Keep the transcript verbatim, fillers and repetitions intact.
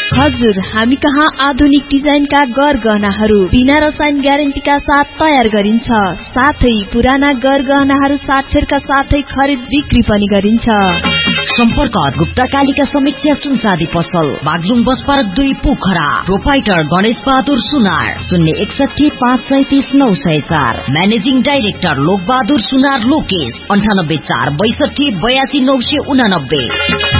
हजुर, हामी कहाँ आधुनिक डिजाइनका गरगहनाहरू बिना रसायन ग्यारेन्टीका साथ तयार गरिन्छ। साथै पुराना गरगहनाहरू साक्षरका साथै खरिद बिक्री पनि गरिन्छ। सम्पर्क गुप्ता कालिका समीक्षा सुनचाँदी पसल, बागलुङ बस पार्क दुई, पोखरा। प्रोपाइटर गणेश बहादुर सुनार, शून्य एकसठी पाँच सैतिस नौ सय चार। म्यानेजिङ डाइरेक्टर लोक बहादुर सुनार लोकेश, अन्ठानब्बे चार बैसठी बयासी नौ सय उनानब्बे।